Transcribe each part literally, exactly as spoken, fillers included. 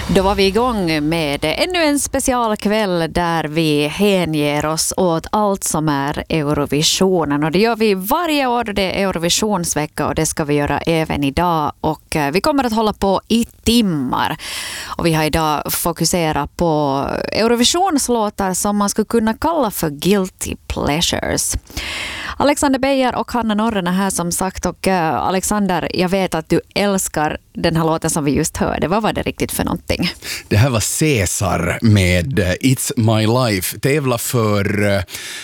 Då var vi igång med ännu en specialkväll där vi hänger oss åt allt som är Eurovisionen. Och det gör vi varje år, det är Eurovisionsvecka, och det ska vi göra även idag. Och vi kommer att hålla på i timmar. Och vi har idag fokuserat på Eurovisionslåtar som man skulle kunna kalla för guilty pleasures. Alexander Beijer och Hanna Norren är här som sagt, och Alexander, jag vet att du älskar den här låten som vi just hörde. Vad var det riktigt för någonting? Det här var Cesar med It's My Life. Tävla för uh,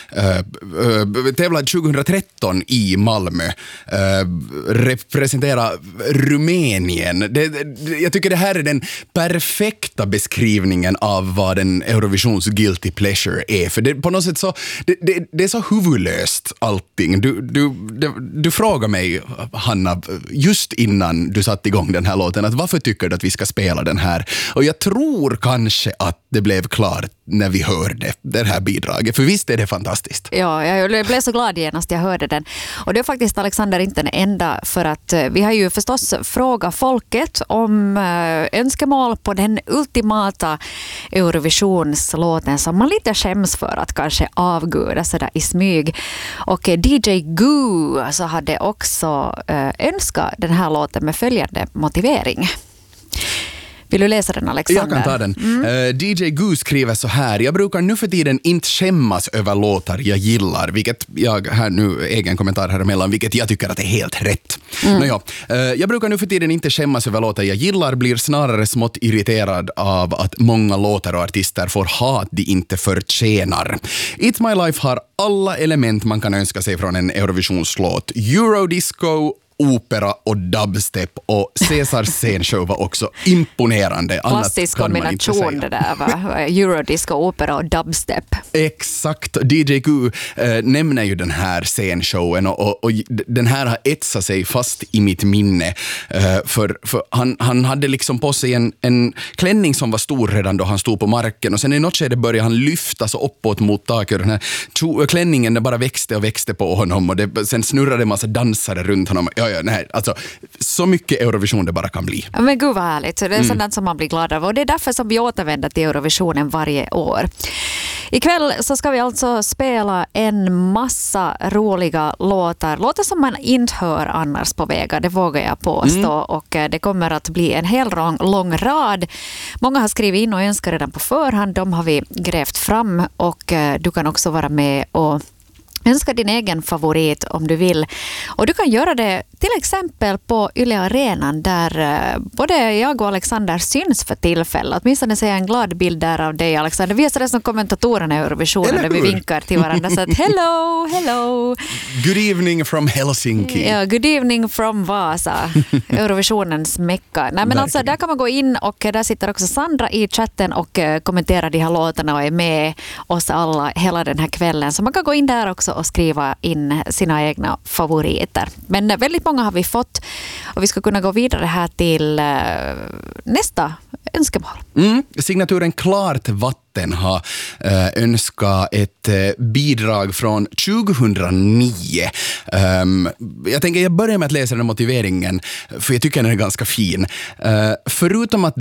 uh, tävla tjugohundratretton i Malmö. Uh, representera Rumänien. Det, det, jag tycker det här är den perfekta beskrivningen av vad en Eurovisions guilty pleasure är. För det, på något sätt så det, det, det är så huvudlöst allting. Du, du, du, du frågar mig, Hanna, just innan du satte igång den här låten, att varför tycker du att vi ska spela den här? Och jag tror kanske att det blev klart när vi hörde det här bidraget. För visst är det fantastiskt. Ja, jag blev så glad genast jag hörde den. Och det är faktiskt, Alexander, inte den enda, för att vi har ju förstås frågat folket om önskemål på den ultimata Eurovisionslåten som man lite skäms för att kanske avguda sådär i smyg. Och D J Goo så hade också önskat den här låten med följande motivering. Vill du läsa den, Alexander? Jag kan ta den. Mm. Uh, D J Goo skriver så här: jag brukar nu för tiden inte skämmas över låtar jag gillar, vilket jag här nu, egen kommentar här emellan, vilket jag tycker att är helt rätt. Mm. Nåja, uh, jag brukar nu för tiden inte skämmas över låtar jag gillar, blir snarare smått irriterad av att många låtar och artister får hat de inte förtjänar. It's My Life har alla element man kan önska sig från en Eurovisionslåt. Eurodisco, opera och dubstep, och Cesars scenshow var också imponerande. Klassisk kombination det där, va? Eurodisco, opera och dubstep. Exakt. D J Goo äh, nämner ju den här scenshowen, och, och, och den här har etsat sig fast i mitt minne. Äh, för för han, han hade liksom på sig en, en klänning som var stor redan då han stod på marken, och sen i något skede började han lyfta så uppåt mot taket, och den här tjo, klänningen den bara växte och växte på honom, och det, sen snurrade en massa dansare runt honom. Ja, ja, nej, alltså så mycket Eurovision det bara kan bli. Men gud vad härligt, det är mm. sådant som man blir glad av, och det är därför som vi återvänder till Eurovisionen varje år. Ikväll så ska vi alltså spela en massa roliga låtar, låtar som man inte hör annars på vägar, det vågar jag påstå, mm. och det kommer att bli en hel lång, lång rad. Många har skrivit in och önskar redan på förhand, de har vi grävt fram, och du kan också vara med och önska din egen favorit om du vill. Och du kan göra det till exempel på Yle Arenan, där både jag och Alexander syns för tillfället. Åtminstone ser jag en glad bild där av dig, Alexander. Vi är sådär som kommentatorerna i Eurovisionen där vi vinkar till varandra. Så att hello, hello. Good evening from Helsinki. Ja, good evening from Vasa. Eurovisionens mecka. Nej, men alltså, där kan man gå in, och där sitter också Sandra i chatten och kommenterar de här låtarna och är med oss alla hela den här kvällen. Så man kan gå in där också och skriva in sina egna favoriter. Men väldigt många har vi fått, och vi ska kunna gå vidare här till uh, nästa önskemål. Mm, signaturen Klart Vatten har uh, önskat ett uh, bidrag från tjugohundranio. Um, jag tänker jag börjar med att läsa den motiveringen, för jag tycker den är ganska fin. Uh, förutom att